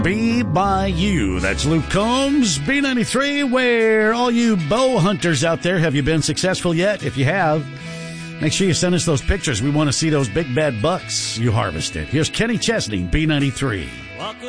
Be by you. That's Luke Combs, B93, where all you bow hunters out there, have you been successful yet? If you have, make sure you send us those pictures. We want to see those big bad bucks you harvested. Here's Kenny Chesney, B93.